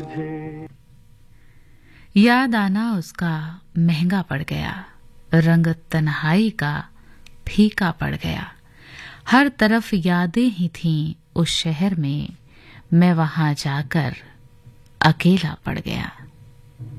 याद आना उसका महंगा पड़ गया, रंग तन्हाई का फीका पड़ गया। हर तरफ यादें ही थीं उस शहर में, मैं वहां जाकर अकेला पड़ गया।